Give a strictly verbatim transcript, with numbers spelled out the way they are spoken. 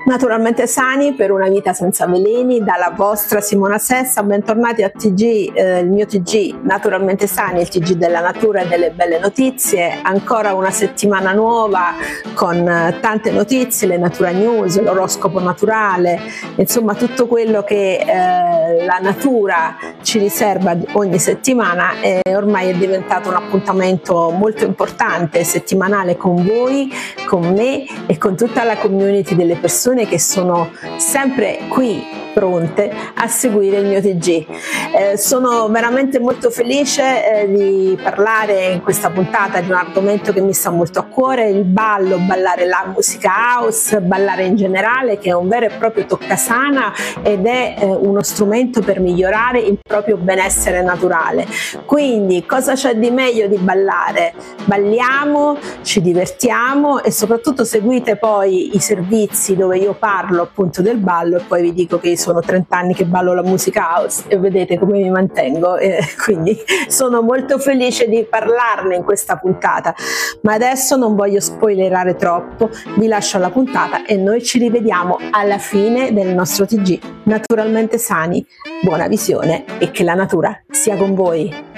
Naturalmente sani per una vita senza veleni, dalla vostra Simona Sessa. Bentornati a T G, eh, il mio T G Naturalmente Sani, il T G della natura e delle belle notizie. Ancora una settimana nuova con eh, tante notizie, le Natura News, l'oroscopo naturale, insomma tutto quello che eh, la natura ci riserva ogni settimana. E ormai è diventato un appuntamento molto importante, settimanale, con voi, con me e con tutta la community delle persone che sono sempre qui pronte a seguire il mio T G. Eh, sono veramente molto felice eh, di parlare in questa puntata di un argomento che mi sta molto a cuore: il ballo, ballare la musica house, ballare in generale, che è un vero e proprio toccasana ed è eh, uno strumento per migliorare il proprio benessere naturale. Quindi cosa c'è di meglio di ballare? Balliamo, ci divertiamo e soprattutto seguite poi i servizi dove io parlo appunto del ballo, e poi vi dico che sono trenta anni che ballo la musica house e vedete come mi mantengo, e quindi sono molto felice di parlarne in questa puntata. Ma adesso non voglio spoilerare troppo, vi lascio alla puntata e noi ci rivediamo alla fine del nostro T G Naturalmente Sani. Buona visione e che la natura sia con voi.